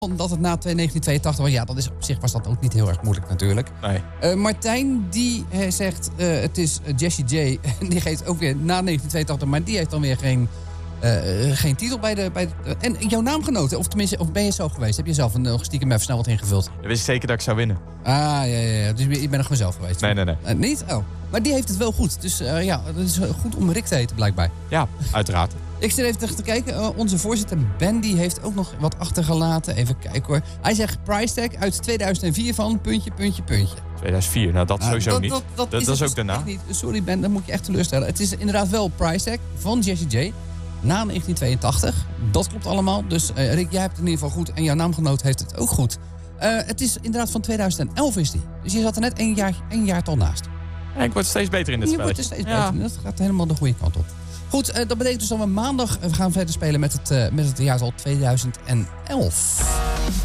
Omdat het na 1982 was. Ja, dat is op zich was dat ook niet heel erg moeilijk natuurlijk. Nee. Martijn, die zegt, het is Jessie J. En die geeft ook weer na 1982, maar die heeft dan weer geen titel bij de... En jouw naamgenoten, of tenminste, of ben je zo geweest? Heb je zelf een stiekem even snel wat ingevuld? Je wist zeker dat ik zou winnen. Ja. Dus je bent er gewoon zelf geweest? Nee. Niet? Oh. Maar die heeft het wel goed. Dus dat is goed om Rick te heten, blijkbaar. Ja, uiteraard. Ik zit even te kijken. Onze voorzitter Ben, die heeft ook nog wat achtergelaten. Even kijken hoor. Hij zegt price tag uit 2004 van ... 2004, nou dat sowieso niet. Dat is ook daarna. Niet. Sorry Ben, dan moet je echt teleurstellen. Het is inderdaad wel price tag van Jessie J. Na 1982. Dat klopt allemaal. Dus Rick, jij hebt het in ieder geval goed. En jouw naamgenoot heeft het ook goed. Het is inderdaad van 2011 is die. Dus je zat er net één jaartal naast. Ja, ik word steeds beter in dit spelletje. Je wordt er steeds beter. Dat gaat helemaal de goede kant op. Goed, dat betekent dus dat we maandag gaan verder spelen met het jaartal 2011.